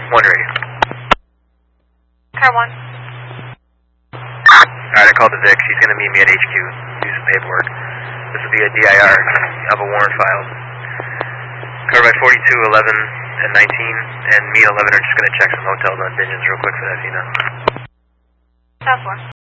1 radio. Car 1. Alright, I called the Vic. She's going to meet me at HQ. Do some paperwork. This will be a DIR of a warrant filed. Car by 42, 11, and 19, and me and 11 are just going to check some hotels on Binions real quick for that, you know. South 4.